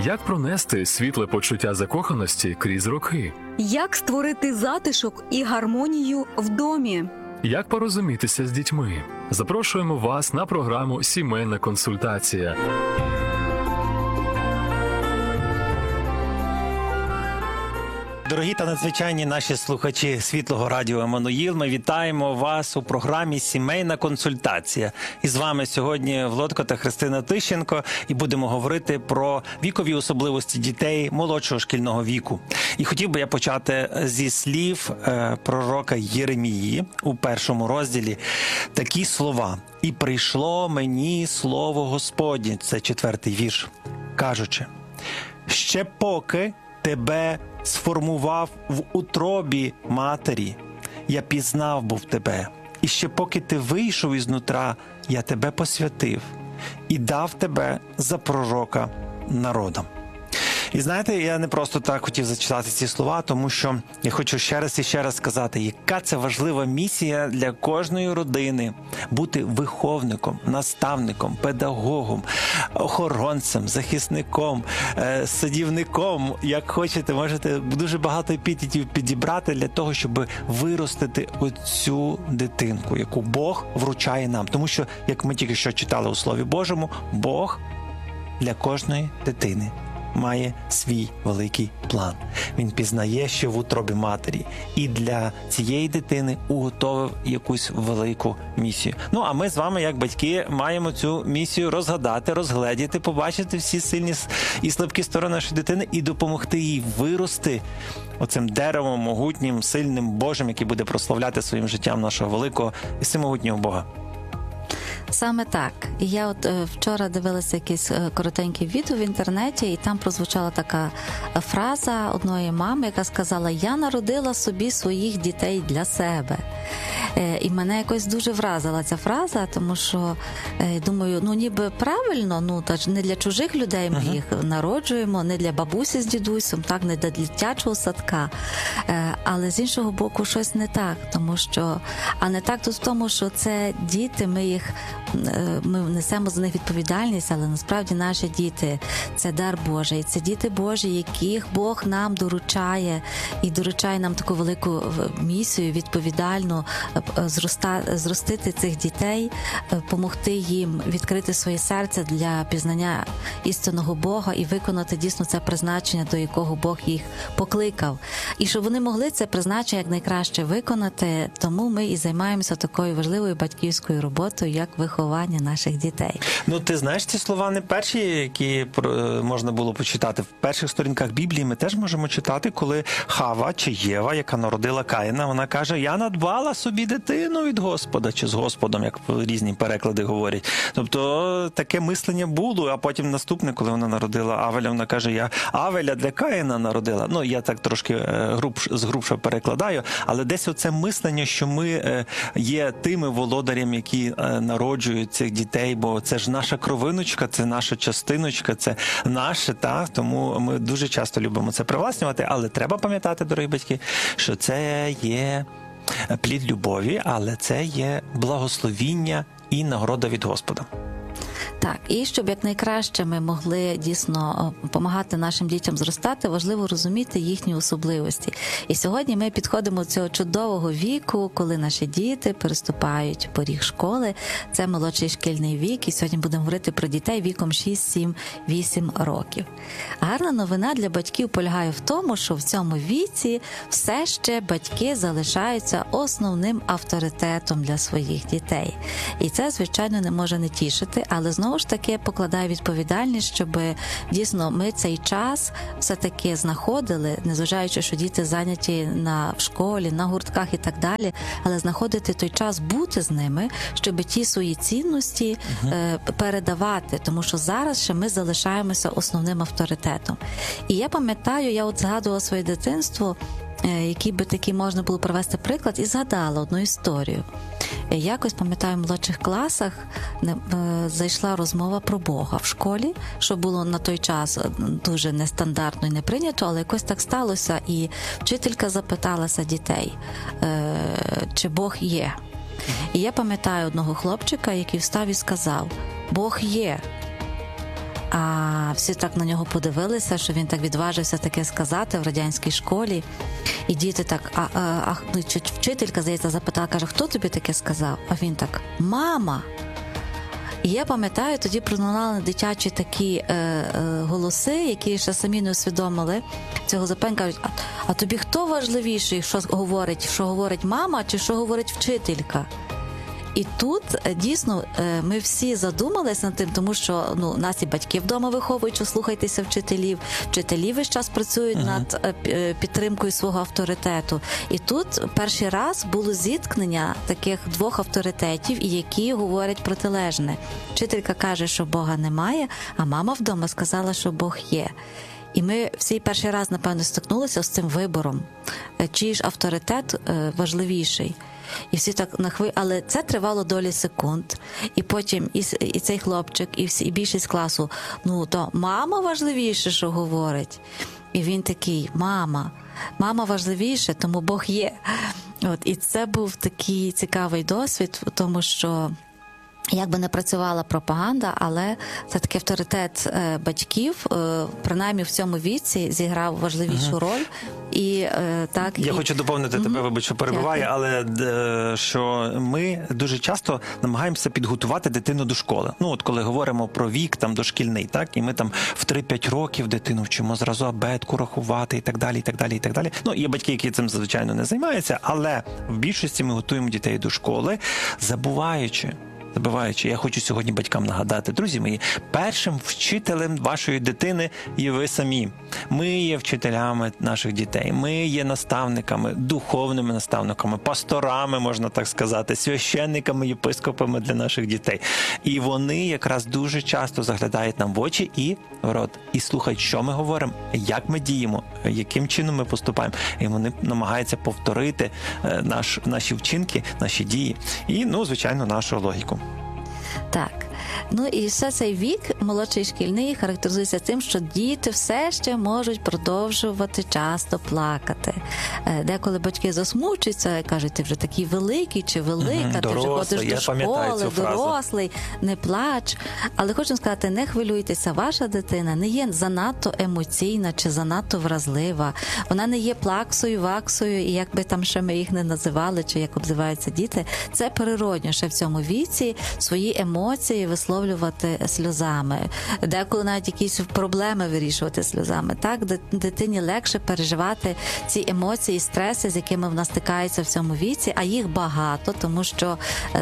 Як пронести світле почуття закоханості крізь роки? Як створити затишок і гармонію в домі? Як порозумітися з дітьми? Запрошуємо вас на програму «Сімейна консультація». Дорогі та надзвичайні наші слухачі Світлого радіо Еммануїл, ми вітаємо вас у програмі «Сімейна консультація». І з вами сьогодні Володко та Христина Тищенко, і будемо говорити про вікові особливості дітей молодшого шкільного віку. І хотів би я почати зі слів пророка Єремії у 1 розділі. Такі слова: «І прийшло мені слово Господнє», це 4-й вірш, кажучи: «Ще поки тебе сформував в утробі матері, я пізнав був тебе, і ще поки ти вийшов із нутра, я тебе посвятив і дав тебе за пророка народам». І знаєте, я не просто так хотів зачитати ці слова, тому що я хочу ще раз і ще раз сказати, яка це важлива місія для кожної родини – бути виховником, наставником, педагогом, охоронцем, захисником, садівником, як хочете, можете дуже багато епітетів підібрати для того, щоб виростити оцю дитинку, яку Бог вручає нам. Тому що, як ми тільки що читали у Слові Божому, Бог для кожної дитини має свій великий план. Він пізнає ще в утробі матері. І для цієї дитини уготовив якусь велику місію. Ну, а ми з вами, як батьки, маємо цю місію розгадати, розгледіти, побачити всі сильні і слабкі сторони нашої дитини і допомогти їй вирости оцим деревом могутнім, сильним Божим, який буде прославляти своїм життям нашого великого і всемогутнього Бога. Саме так. І я от вчора дивилася якесь коротеньке відео в інтернеті, і там прозвучала така фраза одної мами, яка сказала: «Я народила собі своїх дітей для себе». І мене якось дуже вразила ця фраза, тому що, думаю, ніби правильно, та ж не для чужих людей ми їх народжуємо, не для бабусі з дідусем, так, не для дитячого садка. Але з іншого боку щось не так, тому що, а не так тут в тому, що це діти, ми несемо за них відповідальність, але насправді наші діти – це дар Божий, і це діти Божі, яких Бог нам доручає, і доручає нам таку велику місію, відповідальну, зростити цих дітей, помогти їм відкрити своє серце для пізнання істинного Бога і виконати дійсно це призначення, до якого Бог їх покликав. І щоб вони могли це призначення якнайкраще виконати, тому ми і займаємося такою важливою батьківською роботою, як виховання наших дітей. Ти знаєш, ці слова не перші, які можна було почитати. В перших сторінках Біблії ми теж можемо читати, коли Хава чи Єва, яка народила Каїна, вона каже: «Я надбала собі дитину від Господа», чи з Господом, як різні переклади говорять. Тобто таке мислення було, а потім наступне, коли вона народила Авеля, вона каже: «Я Авеля для Каїна народила». Я так трошки згрубше перекладаю, але десь оце мислення, що ми є тими володарями, які народжують цих дітей, бо це ж наша кровиночка, це наша частиночка, це наше, так? Тому ми дуже часто любимо це привласнювати, але треба пам'ятати, дорогі батьки, що це є плід любові, але це є благословіння і нагорода від Господа. Так, і щоб якнайкраще ми могли дійсно допомагати нашим дітям зростати, важливо розуміти їхні особливості. І сьогодні ми підходимо до цього чудового віку, коли наші діти переступають поріг школи. Це молодший шкільний вік, і сьогодні будемо говорити про дітей віком 6, 7, 8 років. Гарна новина для батьків полягає в тому, що в цьому віці все ще батьки залишаються основним авторитетом для своїх дітей. І це, звичайно, не може не тішити, але знову ж таки покладає відповідальність, щоб дійсно ми цей час все-таки знаходили, незважаючи, що діти зайняті в школі, на гуртках і так далі, але знаходити той час бути з ними, щоб ті свої цінності передавати, тому що зараз ще ми залишаємося основним авторитетом. І я пам'ятаю, я згадувала своє дитинство, який би такий можна було привести приклад, і згадала одну історію. Якось, пам'ятаю, в молодших класах зайшла розмова про Бога в школі, що було на той час дуже нестандартно і не прийнято, але якось так сталося, і вчителька запиталася дітей, чи Бог є. І я пам'ятаю одного хлопчика, який встав і сказав: «Бог є». А всі так на нього подивилися, що він так відважився таке сказати в радянській школі. І діти так, вчителька, здається, запитала, каже, хто тобі таке сказав? А він так, мама. І я пам'ятаю, тоді пролунали дитячі такі голоси, які ще самі не усвідомили цього запитання. Кажуть, а тобі хто важливіший, що говорить мама чи що говорить вчителька? І тут дійсно ми всі задумались над тим, тому що нас і батьки вдома виховують, що слухайтеся вчителів. Вчителі весь час працюють над підтримкою свого авторитету. І тут перший раз було зіткнення таких двох авторитетів, які говорять протилежне. Вчителька каже, що Бога немає, а мама вдома сказала, що Бог є. І ми всі перший раз, напевно, стикнулися з цим вибором. Чий ж авторитет важливіший? І всі так але це тривало долі секунд. І потім і цей хлопчик, і більшість класу, то мама важливіше, що говорить. І він такий, мама важливіше, тому Бог є. І це був такий цікавий досвід, тому що як би не працювала пропаганда, але все-таки авторитет батьків, принаймні в цьому віці, зіграв важливішу роль. Я хочу доповнити тебе, вибач, що перебиваю, але що ми дуже часто намагаємося підготувати дитину до школи. От коли говоримо про вік там дошкільний, так, і ми там в 3-5 років дитину вчимо зразу абетку рахувати і так далі, і так далі, і так далі. Є батьки, які цим, звичайно, не займаються, але в більшості ми готуємо дітей до школи, забуваючи, я хочу сьогодні батькам нагадати, друзі мої, першим вчителем вашої дитини є ви самі. Ми є вчителями наших дітей, ми є наставниками, духовними наставниками, пасторами, можна так сказати, священниками, єпископами для наших дітей. І вони якраз дуже часто заглядають нам в очі і в рот, і слухають, що ми говоримо, як ми діємо, яким чином ми поступаємо. І вони намагаються повторити наші вчинки, наші дії і, звичайно, нашу логіку. Так. І ще цей вік, молодший шкільний, характеризується тим, що діти все ще можуть продовжувати часто плакати. Деколи батьки засмучуються і кажуть, ти вже такий великий чи велика, ти вже ходиш до школи, дорослий, не плач. Але хочу сказати, не хвилюйтеся, ваша дитина не є занадто емоційна чи занадто вразлива. Вона не є плаксою, ваксою, і як би там ще ми їх не називали, чи як обзиваються діти, це природньо ще в цьому віці свої емоції висловлювати сльозами, деколи навіть якісь проблеми вирішувати сльозами. Так, дитині легше переживати ці емоції, стреси, з якими вона стикається в цьому віці, а їх багато, тому що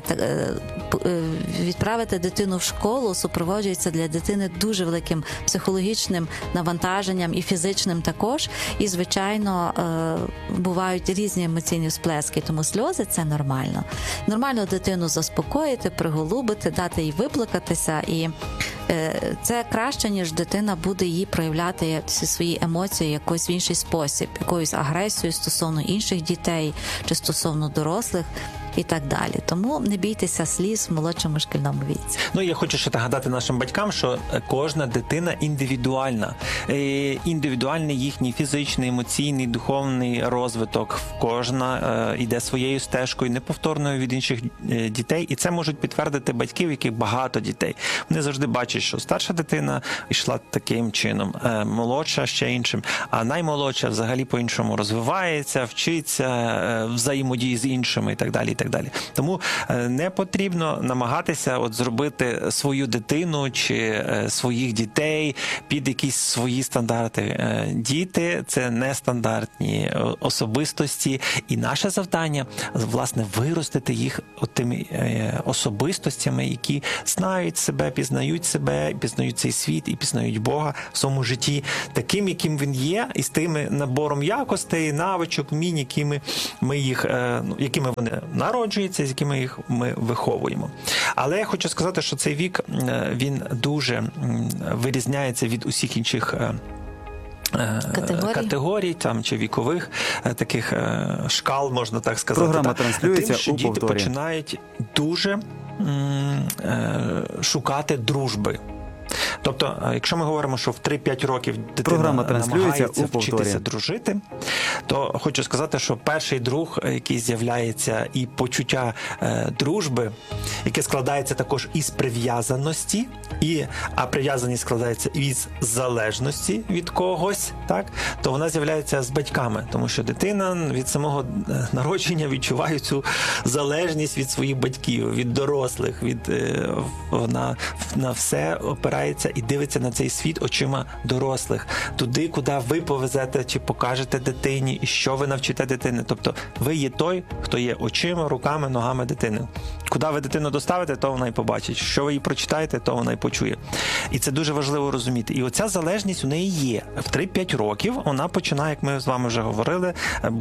відправити дитину в школу супроводжується для дитини дуже великим психологічним навантаженням і фізичним також, і, звичайно, бувають різні емоційні сплески, тому сльози – це нормально. Нормально дитину заспокоїти, приголубити, дати їй виплакатися, і це краще, ніж дитина буде її проявляти всі свої емоції якось в інший спосіб, якоюсь агресією стосовно інших дітей чи стосовно дорослих і так далі. Тому не бійтеся сліз в молодшому шкільному віці. Я хочу ще нагадати нашим батькам, що кожна дитина індивідуальна. Індивідуальний їхній фізичний, емоційний, духовний розвиток. Кожна йде своєю стежкою, неповторною від інших дітей. І це можуть підтвердити батьки, в яких багато дітей. Вони завжди бачать, що старша дитина йшла таким чином, молодша ще іншим, а наймолодша взагалі по-іншому розвивається, вчиться, взаємодіє з іншими і так далі. Тому не потрібно намагатися зробити свою дитину чи своїх дітей під якісь свої стандарти. Діти – це нестандартні особистості, і наше завдання, власне, виростити їх тими особистостями, які знають себе, пізнають цей світ і пізнають Бога в своєму житті таким, яким він є, і з тим набором якостей, навичок, вмінь, якими вони народжуються, з якими їх ми виховуємо. Але я хочу сказати, що цей вік, він дуже вирізняється від усіх інших категорій там, чи вікових таких шкал, можна так сказати. Програма транслюється тим, що діти починають дуже шукати дружби. Тобто, якщо ми говоримо, що в 3-5 років дитина Програма транслюється намагається у повторі. вчитися дружити, то хочу сказати, що перший друг, який з'являється, і почуття дружби, яке складається також із прив'язаності, а прив'язаність складається із залежності від когось, так, то вона з'являється з батьками, тому що дитина від самого народження відчуває цю залежність від своїх батьків, від дорослих, вона на все опирається і дивиться на цей світ очима дорослих, туди, куди ви повезете чи покажете дитині, і що ви навчите дитини. Тобто ви є той, хто є очима, руками, ногами дитини. Куди ви дитину доставите, то вона й побачить. Що ви їй прочитаєте, то вона й почує. І це дуже важливо розуміти. І оця залежність у неї є. В 3-5 років вона починає, як ми з вами вже говорили,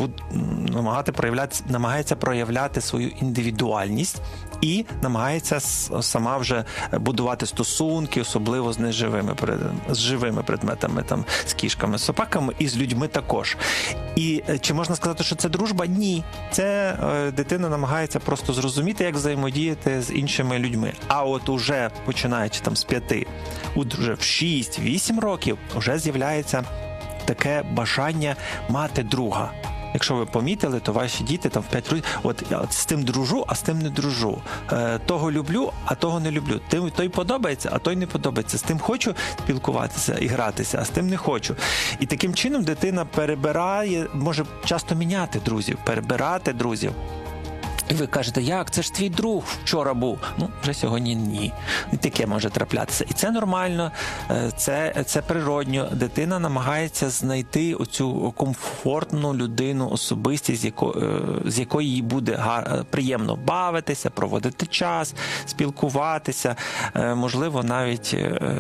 намагається проявляти свою індивідуальність і намагається сама вже будувати стосунки, особливо з живими предметами, там, з кішками, з собаками і з людьми також. І чи можна сказати, що це дружба? Ні. Це дитина намагається просто зрозуміти, як взаємодіяти з іншими людьми. А от уже починаючи там з 5, уже в 6-8 років вже з'являється таке бажання мати друга. Якщо ви помітили, то ваші діти там в 5 років, от з тим дружу, а з тим не дружу. Того люблю, а того не люблю. Той подобається, а той не подобається. З тим хочу спілкуватися і гратися, а з тим не хочу. І таким чином дитина може часто міняти друзів, перебирати друзів. І ви кажете, як? Це ж твій друг вчора був. Вже сьогодні ні. І таке може траплятися. І це нормально, це природньо. Дитина намагається знайти оцю комфортну людину, особистість, з якою їй буде приємно бавитися, проводити час, спілкуватися, можливо, навіть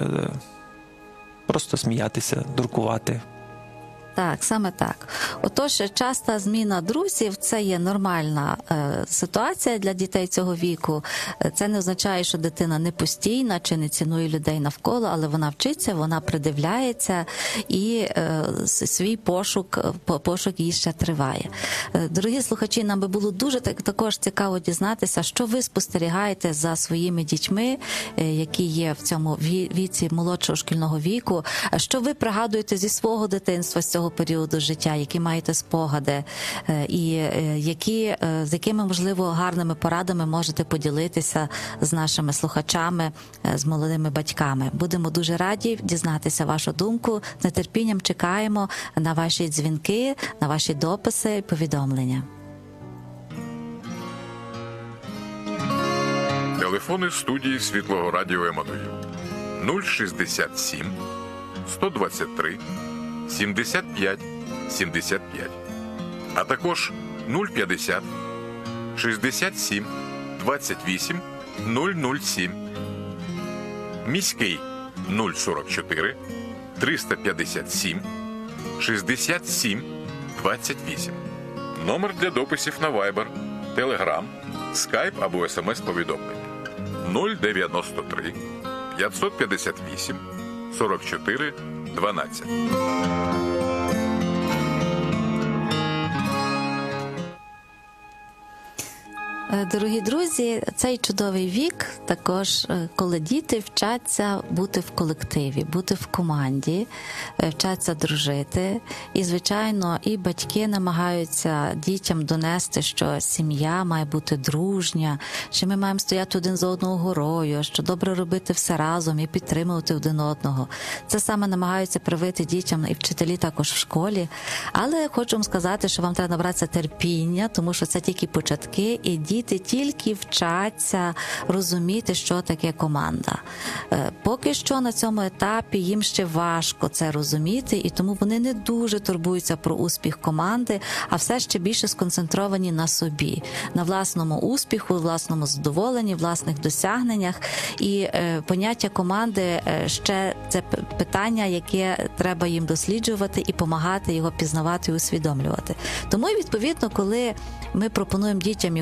просто сміятися, дуркувати. Так, саме так. Отож, часта зміна друзів – це є нормальна ситуація для дітей цього віку. Це не означає, що дитина не постійна чи не цінує людей навколо, але вона вчиться, вона придивляється і свій пошук її ще триває. Дорогі слухачі, нам би було дуже також цікаво дізнатися, що ви спостерігаєте за своїми дітьми, які є в цьому віці молодшого шкільного віку, що ви пригадуєте зі свого дитинства, з цього періоду життя, які маєте спогади, і з якими, можливо, гарними порадами можете поділитися з нашими слухачами, з молодими батьками. Будемо дуже раді дізнатися вашу думку. З нетерпінням чекаємо на ваші дзвінки, на ваші дописи і повідомлення. Телефони студії Світлого Радіо Еммануїл 067 123 75 75, а також 050 67 28 007, міський 044 357 67 28, номер для дописів на Viber, Telegram, Skype або SMS-повідомлень 093 558 44 12. Дорогі друзі, цей чудовий вік також, коли діти вчаться бути в колективі, бути в команді, вчаться дружити. І, звичайно, і батьки намагаються дітям донести, що сім'я має бути дружня, що ми маємо стояти один за одного горою, що добре робити все разом і підтримувати один одного. Це саме намагаються привити дітям і вчителі також в школі. Але хочу вам сказати, що вам треба набратися терпіння, тому що це тільки початки, і діти тільки вчаться розуміти, що таке команда. Поки що на цьому етапі їм ще важко це розуміти, і тому вони не дуже турбуються про успіх команди, а все ще більше сконцентровані на собі, на власному успіху, власному задоволенні, власних досягненнях. І поняття команди ще це питання, яке треба їм досліджувати і допомагати його пізнавати і усвідомлювати. Тому, відповідно, коли ми пропонуємо дітям якусь гру,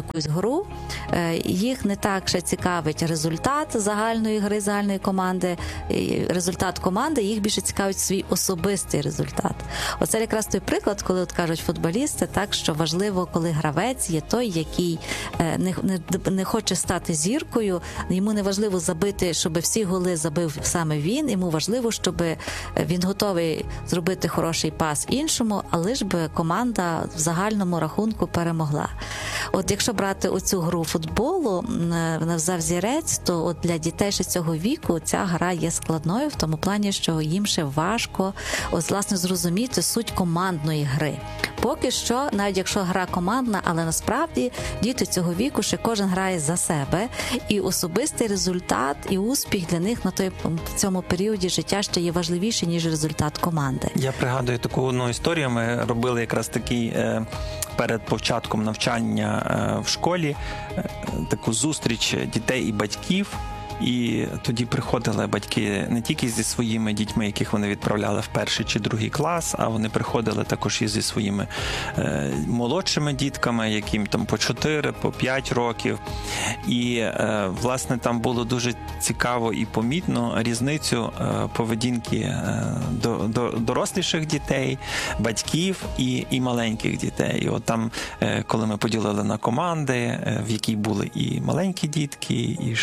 гру. Їх не так ще цікавить результат загальної гри, загальної команди, результат команди, їх більше цікавить свій особистий результат. Оце якраз той приклад, коли от кажуть футболісти, так, що важливо, коли гравець є той, який не хоче стати зіркою, йому не важливо забити, щоб всі голи забив саме він, йому важливо, щоб він готовий зробити хороший пас іншому, але ж би команда в загальному рахунку перемогла. От якщо брати оцю гру футболу за взірець, то от для дітей ще цього віку ця гра є складною в тому плані, що їм ще важко ось, власне, зрозуміти суть командної гри. Поки що, навіть якщо гра командна, але насправді діти цього віку ще кожен грає за себе, і особистий результат, і успіх для них в цьому періоді життя ще є важливіший, ніж результат команди. Я пригадую таку одну історію. Ми робили якраз такий перед початком навчання в школі таку зустріч дітей і батьків. І тоді приходили батьки не тільки зі своїми дітьми, яких вони відправляли в перший чи другий клас, а вони приходили також і зі своїми молодшими дітками, яким там по 4, по 5 років. І, власне, там було дуже цікаво і помітно різницю поведінки доросліших дітей, батьків і маленьких дітей. І от там, коли ми поділили на команди, в якій були і маленькі дітки, і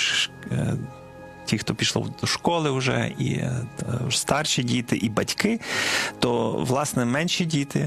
ті, хто пішов до школи вже, і старші діти, і батьки, то, власне, менші діти,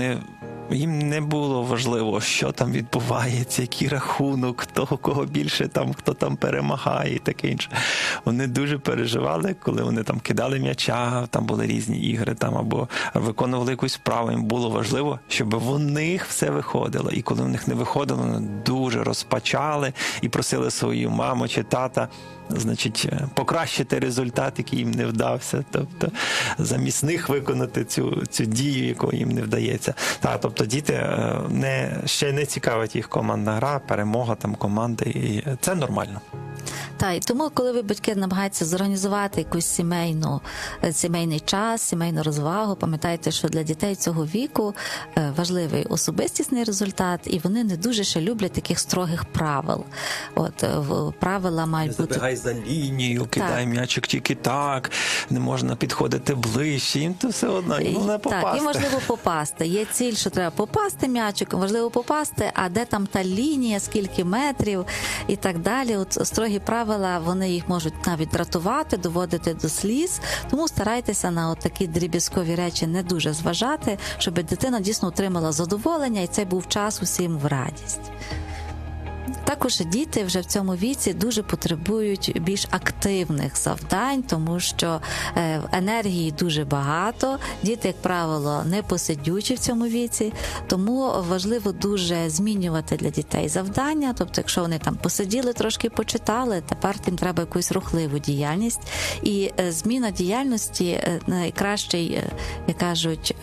їм не було важливо, що там відбувається, який рахунок, того, кого більше, там, хто там перемагає і таке інше. Вони дуже переживали, коли вони там кидали м'яча, там були різні ігри, там, або виконували якусь справу. Їм було важливо, щоб у них все виходило. І коли в них не виходило, вони дуже розпачали і просили свою маму чи тата, значить, покращити результат, який їм не вдався. Тобто, замість них виконати цю дію, яку їм не вдається. Тобто, діти ще не цікавить їх командна гра, перемога там команди, і це нормально. Так, і тому, коли ви, батьки, намагаєтеся зорганізувати якусь сімейний час, сімейну розвагу, пам'ятайте, що для дітей цього віку важливий особистісний результат, і вони не дуже ще люблять таких строгих правил. От, правила мають бути... Забігай за лінію, кидай м'ячик тільки так, не можна підходити ближче, їм то все одно, їм головне попасти. Так, їм важливо попасти. Є ціль, що треба попасти м'ячиком, важливо попасти, а де там та лінія, скільки метрів і так далі. От строгі правила, вони їх можуть навіть дратувати, доводити до сліз, тому старайтеся на от такі дріб'язкові речі не дуже зважати, щоб дитина дійсно отримала задоволення, і це був час усім в радість. Також діти вже в цьому віці дуже потребують більш активних завдань, тому що енергії дуже багато, діти, як правило, не посидючі в цьому віці, тому важливо дуже змінювати для дітей завдання, тобто якщо вони там посиділи, трошки почитали, тепер їм треба якусь рухливу діяльність, і зміна діяльності найкращий, як кажуть,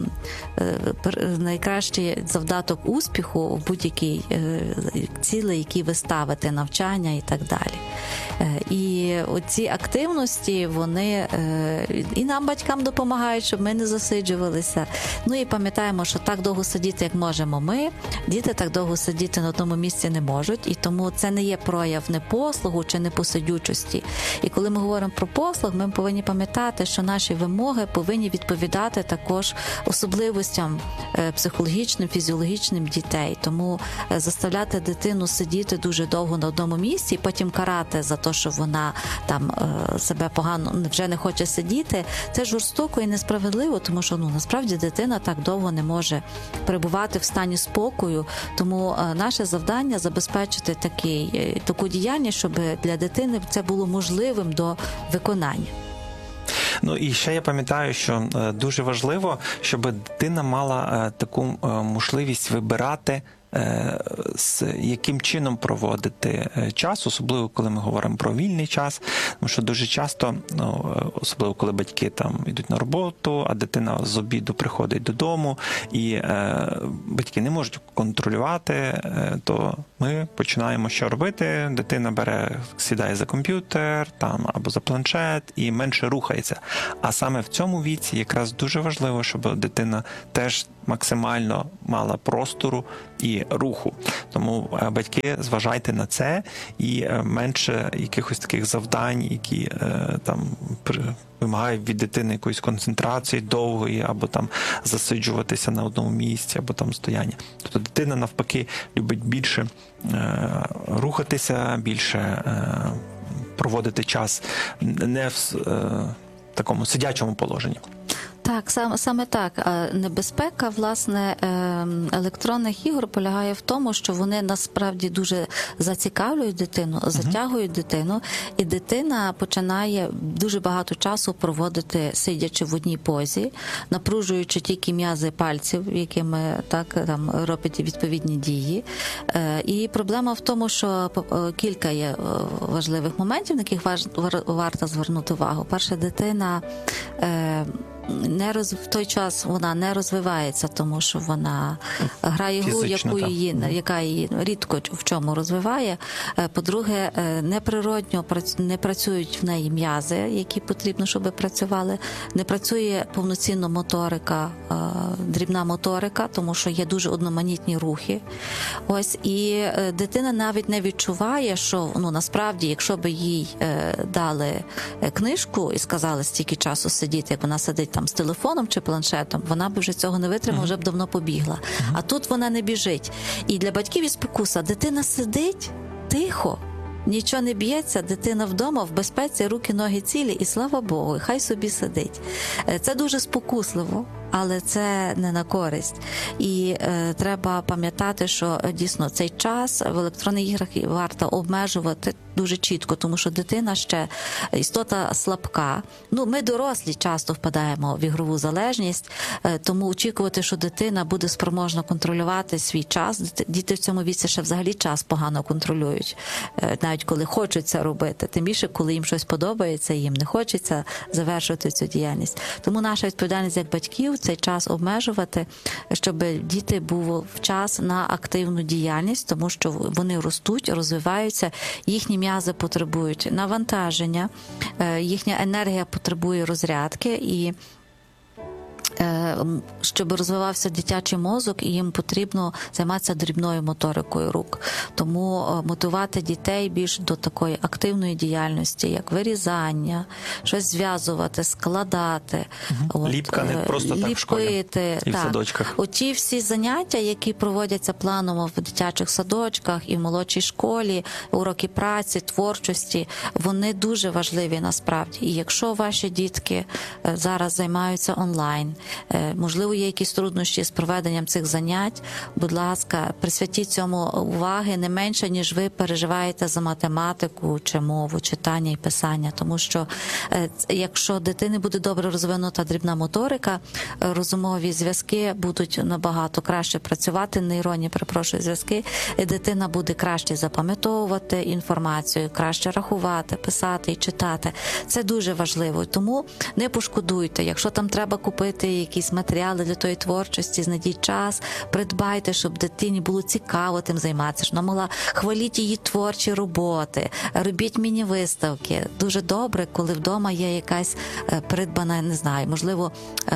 найкращий завдаток успіху в будь-якій цілей, які ви ставите, навчання і так далі. І оці активності, вони і нам, батькам, допомагають, щоб ми не засиджувалися. Ну і пам'ятаємо, що так довго сидіти, як можемо ми, діти так довго сидіти на одному місці не можуть, і тому це не є прояв непослугу чи непосидючості. І коли ми говоримо про послуг, ми повинні пам'ятати, що наші вимоги повинні відповідати також особливостям психологічним, фізіологічним дітей. Тому заставляти дитину сидіти дуже довго на одному місці і потім карати за те, що вона там себе погано вже не хоче сидіти, це жорстоко і несправедливо, тому що насправді дитина так довго не може перебувати в стані спокою, тому наше завдання забезпечити таку діяльність, щоб для дитини це було можливим до виконання. Ну і ще я пам'ятаю, що дуже важливо, щоб дитина мала таку можливість вибирати, з яким чином проводити час, особливо коли ми говоримо про вільний час, тому що дуже часто, особливо коли батьки там йдуть на роботу, а дитина з обіду приходить додому, і батьки не можуть контролювати, то ми починаємо що робити? Дитина сідає за комп'ютер там або за планшет і менше рухається. А саме в цьому віці якраз дуже важливо, щоб дитина теж максимально мала простору і руху. Тому батьки, зважайте на це і менше якихось таких завдань, які там вимагають від дитини якоїсь концентрації довгої, або там засиджуватися на одному місці, або там стояння. Тобто дитина навпаки любить більше рухатися, більше проводити час не в такому сидячому положенні. Так, саме так. Небезпека, власне, електронних ігор полягає в тому, що вони насправді дуже зацікавлюють дитину, затягують дитину, і дитина починає дуже багато часу проводити, сидячи в одній позі, напружуючи тільки м'язи пальців, якими там робить відповідні дії. І проблема в тому, що кілька є важливих моментів, на яких варто звернути увагу. Перше, дитина в той час вона не розвивається, тому що вона грає гру, яка її рідко в чому розвиває. По-друге, неприродньо не працюють в неї м'язи, які потрібно, щоб працювали. Не працює повноцінно моторика, дрібна моторика, тому що є дуже одноманітні рухи. Ось, і дитина навіть не відчуває, що насправді, якщо б їй дали книжку і сказали стільки часу сидіти, як вона сидить там з телефоном чи планшетом, вона б вже цього не витримала, вже б давно побігла. А тут вона не біжить. І для батьків є спокуса. Дитина сидить тихо, нічого не б'ється, дитина вдома, в безпеці, руки, ноги цілі, і слава Богу, хай собі сидить. Це дуже спокусливо, але це не на користь. І треба пам'ятати, що дійсно цей час в електронних іграх варто обмежувати дуже чітко, тому що дитина ще істота слабка. Ми дорослі часто впадаємо в ігрову залежність, тому очікувати, що дитина буде спроможна контролювати свій час. Діти в цьому віці ще взагалі час погано контролюють, навіть коли хочуть це робити. Тим більше, коли їм щось подобається, їм не хочеться завершувати цю діяльність. Тому наша відповідальність як батьків цей час обмежувати, щоб діти був час на активну діяльність, тому що вони ростуть, розвиваються, їхні м'язи потребують навантаження, їхня енергія потребує розрядки, і щоб розвивався дитячий мозок, і їм потрібно займатися дрібною моторикою рук. Тому мотивувати дітей більш до такої активної діяльності, як вирізання, щось зв'язувати, складати. Ліпка не просто так в школі і в садочках. Оті всі заняття, які проводяться планово в дитячих садочках і в молодшій школі, уроки праці, творчості, вони дуже важливі насправді. І якщо ваші дітки зараз займаються онлайн, можливо, є якісь труднощі з проведенням цих занять, будь ласка, присвятіть цьому уваги не менше, ніж ви переживаєте за математику чи мову, читання і писання. Тому що якщо дитини буде добре розвинута дрібна моторика, розумові зв'язки будуть набагато краще працювати, нейронні, зв'язки, і дитина буде краще запам'ятовувати інформацію, краще рахувати, писати і читати. Це дуже важливо. Тому не пошкодуйте, якщо там треба купити якісь матеріали для тої творчості, знайдіть час, придбайте, щоб дитині було цікаво тим займатися, щоб вона могла, хваліть її творчі роботи, робіть міні-виставки. Дуже добре, коли вдома є якась придбана, не знаю, можливо,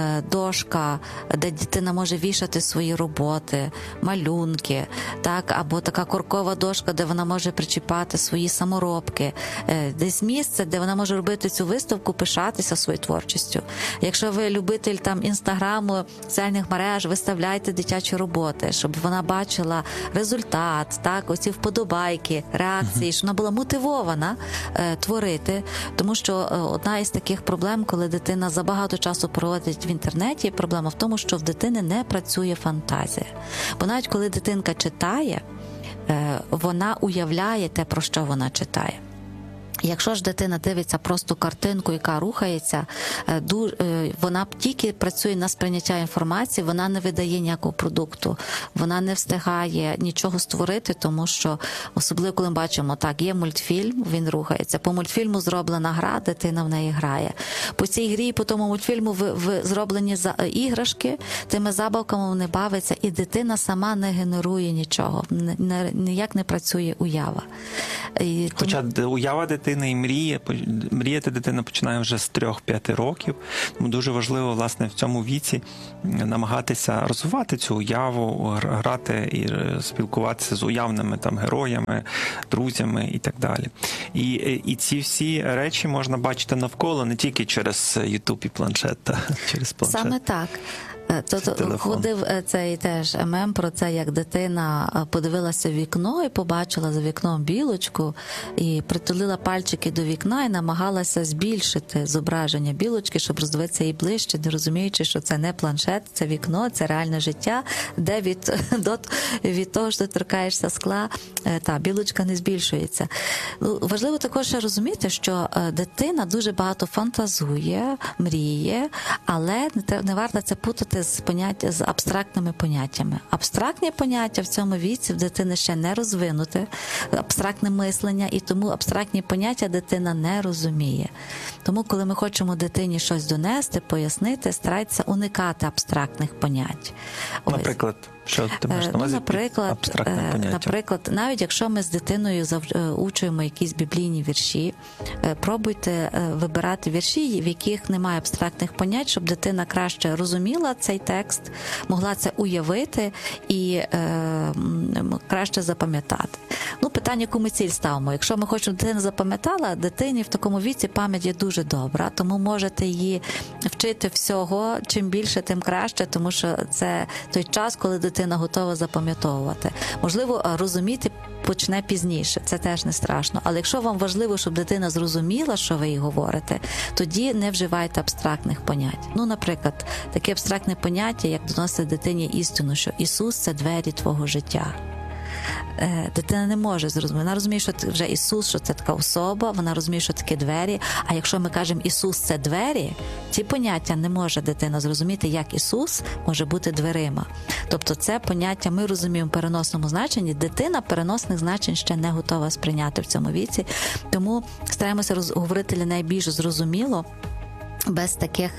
дошка, де дитина може вішати свої роботи, малюнки, так, або така коркова дошка, де вона може причіпати свої саморобки. Десь місце, де вона може робити цю виставку, пишатися своєю творчістю. Якщо ви любитель там інстаграму, соціальних мереж, виставляйте дитячі роботи, щоб вона бачила результат, так, оці вподобайки, реакції, щоб вона була мотивована творити. Тому що одна із таких проблем, коли дитина забагато часу проводить в інтернеті, проблема в тому, що в дитини не працює фантазія. Бо навіть коли дитинка читає, вона уявляє те, про що вона читає. Якщо ж дитина дивиться просто картинку, яка рухається, вона тільки працює на сприйняття інформації, вона не видає ніякого продукту, вона не встигає нічого створити, тому що, особливо коли ми бачимо, так, є мультфільм, він рухається, по мультфільму зроблена гра, дитина в неї грає. По цій грі, по тому мультфільму зроблені іграшки, тими забавками вони бавиться, і дитина сама не генерує нічого, ніяк не працює уява. Хоча уява дитини дитини і мріє. Мріяти дитина починає вже з 3-5 років. Тому дуже важливо, власне, в цьому віці намагатися розвивати цю уяву, грати і спілкуватися з уявними там героями, друзями і так далі. І ці всі речі можна бачити навколо, не тільки через YouTube і планшет, через планшет. Саме так. Тобто ходив цей теж мем про це, як дитина подивилася в вікно і побачила за вікном білочку, і притулила пальчики до вікна і намагалася збільшити зображення білочки, щоб роздивитися її ближче, не розуміючи, що це не планшет, це вікно, це реальне життя, де від того, що ти торкаєшся скла, та білочка не збільшується. Важливо також ще розуміти, що дитина дуже багато фантазує, мріє, але не варто це путати з абстрактними поняттями. Абстрактні поняття в цьому віці в дитини ще не розвинуте, абстрактне мислення, і тому абстрактні поняття дитина не розуміє. Тому, коли ми хочемо дитині щось донести, пояснити, старайтеся уникати абстрактних понять. Наприклад, що ти маєш на увазі абстрактне поняття? Наприклад, навіть якщо ми з дитиною учуємо якісь біблійні вірші, пробуйте вибирати вірші, в яких немає абстрактних понять, щоб дитина краще розуміла цей текст, могла це уявити і краще запам'ятати. Питання, яку ми ціль ставимо. Якщо ми хочемо, дитина запам'ятала, дитині в такому віці пам'ять є дуже добра, тому можете її вчити всього, чим більше, тим краще, тому що це той час, коли дитина готова запам'ятовувати. Можливо, розуміти почне пізніше, це теж не страшно. Але якщо вам важливо, щоб дитина зрозуміла, що ви їй говорите, тоді не вживайте абстрактних понять. Наприклад, таке абстрактне поняття, як доносити дитині істину, що Ісус – це двері твого життя. Дитина не може зрозуміти. Вона розуміє, що вже Ісус, що це така особа, вона розуміє, що таке двері. А якщо ми кажемо «Ісус – це двері», ці поняття не може дитина зрозуміти, як Ісус може бути дверима. Тобто це поняття ми розуміємо в переносному значенні. Дитина переносних значень ще не готова сприйняти в цьому віці. Тому стараємося говорити для неї більш зрозуміло, без таких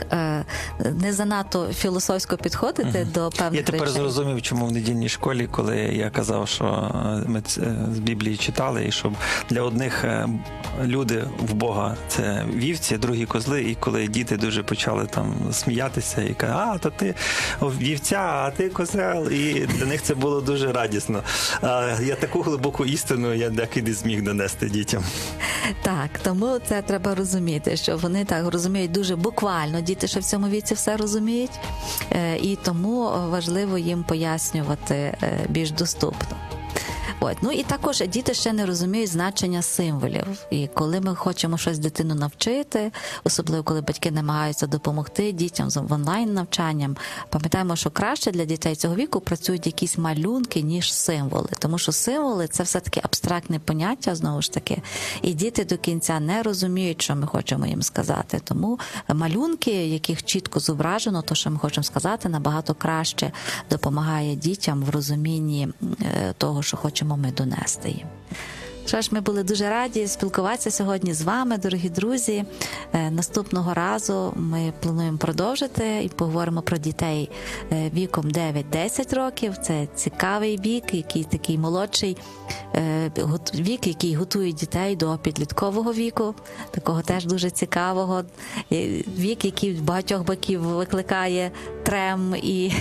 не занадто філософсько підходити до певних речей. Я тепер зрозумів, чому в недільній школі, коли я казав, що ми з Біблії читали, і щоб для одних люди в Бога це вівці, другі козли, і коли діти дуже почали там сміятися і кажуть, то ти вівця, а ти козел, і для них це було дуже радісно. Я таку глибоку істину я деки не зміг донести дітям. Так, тому це треба розуміти, що вони так розуміють дуже буквально, діти ще в цьому віці все розуміють, і тому важливо їм пояснювати більш доступно. І також діти ще не розуміють значення символів. І коли ми хочемо щось дитину навчити, особливо коли батьки намагаються допомогти дітям з онлайн-навчанням, пам'ятаємо, що краще для дітей цього віку працюють якісь малюнки, ніж символи. Тому що символи – це все-таки абстрактне поняття, знову ж таки, і діти до кінця не розуміють, що ми хочемо їм сказати. Тому малюнки, яких чітко зображено, то, що ми хочемо сказати, набагато краще допомагає дітям в розумінні того, що хочемо ми донести їм. Що ж, ми були дуже раді спілкуватися сьогодні з вами, дорогі друзі. Наступного разу ми плануємо продовжити і поговоримо про дітей віком 9-10 років. Це цікавий вік, який такий молодший вік, який готує дітей до підліткового віку, такого теж дуже цікавого. Вік, який в багатьох боків викликає трем і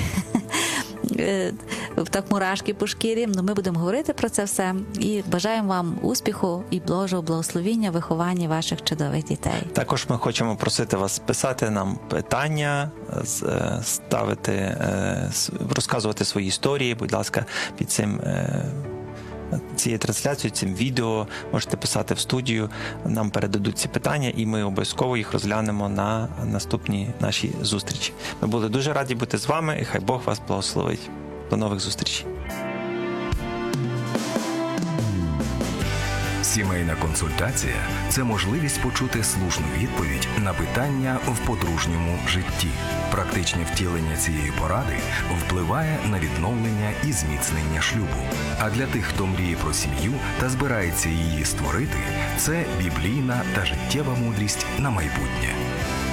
так мурашки по шкірі. Ми будемо говорити про це все і бажаємо вам успіху і Божого благословіння в вихованні ваших чудових дітей. Також ми хочемо просити вас писати нам питання, ставити, розказувати свої історії. Будь ласка, під цією трансляцією, цим відео можете писати в студію, нам передадуть ці питання, і ми обов'язково їх розглянемо на наступній нашій зустрічі. Ми були дуже раді бути з вами, і хай Бог вас благословить. До нових зустрічей. Сімейна консультація – це можливість почути слушну відповідь на питання в подружньому житті. Практичне втілення цієї поради впливає на відновлення і зміцнення шлюбу. А для тих, хто мріє про сім'ю та збирається її створити, це біблійна та життєва мудрість на майбутнє.